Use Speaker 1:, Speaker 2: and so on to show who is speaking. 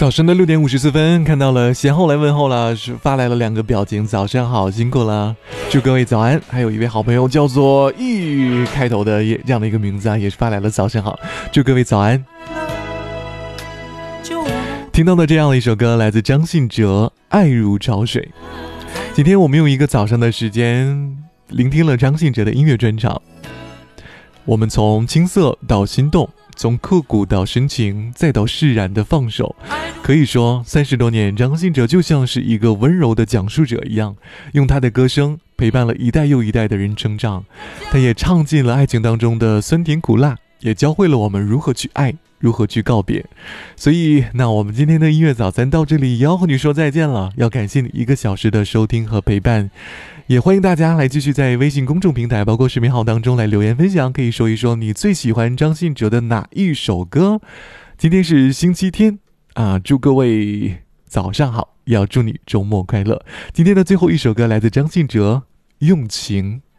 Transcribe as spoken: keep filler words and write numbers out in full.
Speaker 1: 早晨的六点五十四分，看到了贤后来问候了，是发来了两个表情，早上好，辛苦了，祝各位早安。还有一位好朋友叫做玉开头的也这样的一个名字啊，也是发来了早上好，祝各位早安。听到的这样的一首歌来自张信哲，爱如潮水。今天我们用一个早上的时间聆听了张信哲的音乐专场，我们从青涩到心动，从刻骨到深情，再到释然的放手。可以说三十多年，张信哲就像是一个温柔的讲述者一样，用他的歌声陪伴了一代又一代的人成长。他也唱尽了爱情当中的酸甜苦辣，也教会了我们如何去爱，如何去告别。所以那我们今天的音乐早餐到这里要和你说再见了，要感谢你一个小时的收听和陪伴，也欢迎大家来继续在微信公众平台包括视频号当中来留言分享，可以说一说你最喜欢张信哲的哪一首歌。今天是星期天啊，祝各位早上好，也要祝你周末快乐。今天的最后一首歌来自张信哲，用情。